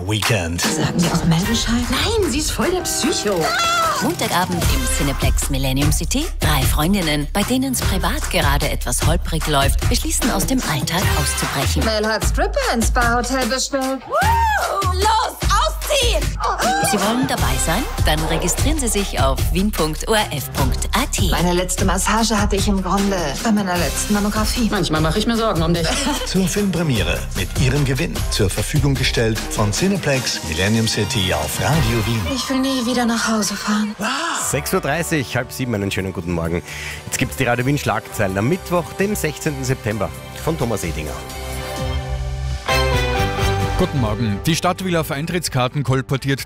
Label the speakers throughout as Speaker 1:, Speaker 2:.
Speaker 1: Weekend.
Speaker 2: Sagen die auch Mel Bescheid?
Speaker 3: Nein, sie ist voll der Psycho.
Speaker 4: Montagabend im Cineplex Millennium City. 3 Freundinnen, bei denen es privat gerade etwas holprig läuft, beschließen, aus dem Alltag auszubrechen.
Speaker 2: Mel hat Stripper ins Spa-Hotel bestellt.
Speaker 4: Los, ausziehen! Sie wollen dabei sein? Dann registrieren Sie sich auf wien.orf.at.
Speaker 2: Meine letzte Massage hatte ich im Grunde bei meiner letzten Mammographie.
Speaker 3: Manchmal mache ich mir Sorgen um dich.
Speaker 1: Zur Filmpremiere mit ihrem Gewinn zur Verfügung gestellt von Cineplex Millennium City auf Radio Wien.
Speaker 2: Ich will nie wieder nach Hause fahren.
Speaker 5: 6.30 Uhr, halb 7, einen schönen guten Morgen. Jetzt gibt es die Radio Wien Schlagzeilen am Mittwoch, dem 16. September von Thomas Edinger.
Speaker 6: Guten Morgen. Die Stadt will auf Eintrittskarten kolportiert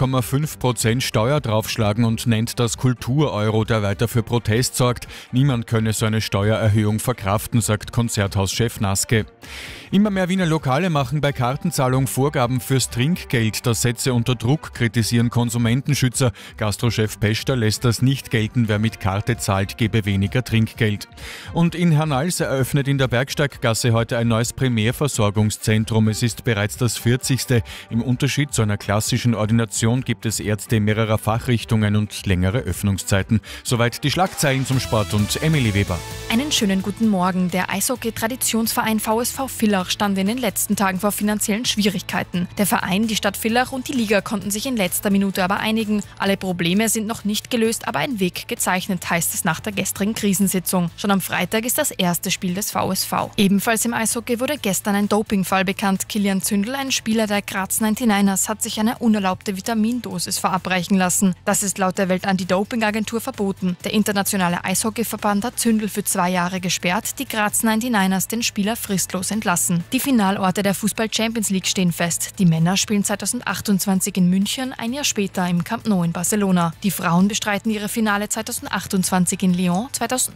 Speaker 6: 12,5% Steuer draufschlagen und nennt das Kultur-Euro, der weiter für Protest sorgt. Niemand könne so eine Steuererhöhung verkraften, sagt Konzerthauschef Naske. Immer mehr Wiener Lokale machen bei Kartenzahlung Vorgaben fürs Trinkgeld. Das setze unter Druck, kritisieren Konsumentenschützer. Gastrochef Peschter lässt das nicht gelten. Wer mit Karte zahlt, gebe weniger Trinkgeld. Und in Hernals eröffnet in der Bergsteiggasse heute ein neues Primärversorgungszentrum. Es ist bereits das 40. Im Unterschied zu einer klassischen Ordination gibt es Ärzte mehrerer Fachrichtungen und längere Öffnungszeiten. Soweit die Schlagzeilen zum Sport und Emily Weber.
Speaker 7: Einen schönen guten Morgen. Der Eishockey-Traditionsverein VSV Villach stand in den letzten Tagen vor finanziellen Schwierigkeiten. Der Verein, die Stadt Villach und die Liga konnten sich in letzter Minute aber einigen. Alle Probleme sind noch nicht gelöst, aber ein Weg gezeichnet, heißt es nach der gestrigen Krisensitzung. Schon am Freitag ist das erste Spiel des VSV. Ebenfalls im Eishockey wurde gestern ein Dopingfall bekannt. Kilian Zündel, ein Spieler der Graz 99ers, hat sich eine unerlaubte Vitamindosis verabreichen lassen. Das ist laut der Welt-Anti-Doping-Agentur verboten. Der internationale Eishockeyverband hat Zündel für 2 Jahre gesperrt, die Graz 99ers den Spieler fristlos entlassen. Die Finalorte der Fußball-Champions League stehen fest. Die Männer spielen 2028 in München, ein Jahr später im Camp Nou in Barcelona. Die Frauen bestreiten ihre Finale 2028 in Lyon,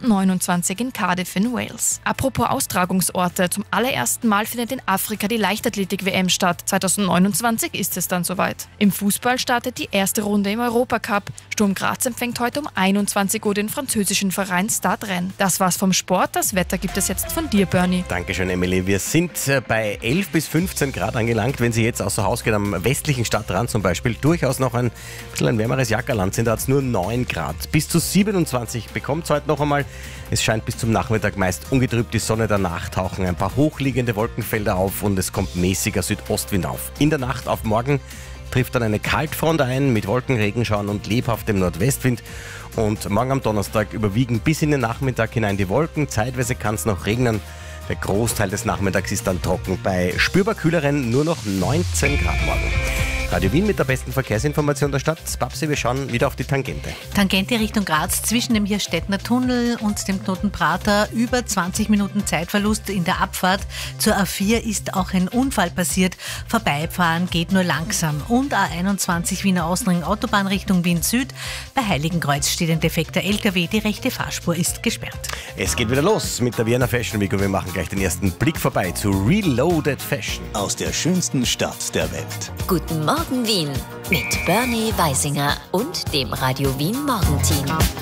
Speaker 7: 2029 in Cardiff in Wales. Apropos Austragungsorte, zum allerersten Mal findet in Afrika die Leichtathletik-WM statt. 2029 ist es dann soweit. Im Fußball startet die erste Runde im Europacup. Sturm Graz empfängt heute um 21 Uhr den französischen Verein Stade Rennes. Das war's vom Sport, das Wetter gibt es jetzt von dir, Bernie.
Speaker 5: Dankeschön, Emily. Wir sind bei 11 bis 15 Grad angelangt. Wenn Sie jetzt außer Haus geht, am westlichen Stadtrand zum Beispiel, durchaus noch ein bisschen ein wärmeres Jackerland sind, da hat es nur 9 Grad. Bis zu 27 bekommt es heute noch einmal. Es scheint bis zum Nachmittag meist ungetrübt die Sonne, danach tauchen ein paar hochliegende Wolkenfelder auf und es kommt mäßiger Südostwind auf. In der Nacht auf morgen trifft dann eine Kaltfront ein mit Wolken, Regenschauern und lebhaftem Nordwestwind. Und morgen am Donnerstag überwiegen bis in den Nachmittag hinein die Wolken. Zeitweise kann es noch regnen. Der Großteil des Nachmittags ist dann trocken. Bei spürbar kühleren nur noch 19 Grad morgen. Radio Wien mit der besten Verkehrsinformation der Stadt. Babsi, wir schauen wieder auf die Tangente.
Speaker 8: Tangente Richtung Graz zwischen dem Hirstettner Tunnel und dem Knoten Prater. Über 20 Minuten Zeitverlust in der Abfahrt. Zur A4 ist auch ein Unfall passiert. Vorbeifahren geht nur langsam. Und A21 Wiener Außenring Autobahn Richtung Wien Süd. Bei Heiligenkreuz steht ein defekter LKW. Die rechte Fahrspur ist gesperrt.
Speaker 5: Es geht wieder los mit der Vienna Fashion Week und wir machen gleich den ersten Blick vorbei zu Reloaded Fashion.
Speaker 1: Aus der schönsten Stadt der Welt.
Speaker 4: Guten Morgen Wien mit Bernie Weisinger und dem Radio Wien Morgenteam.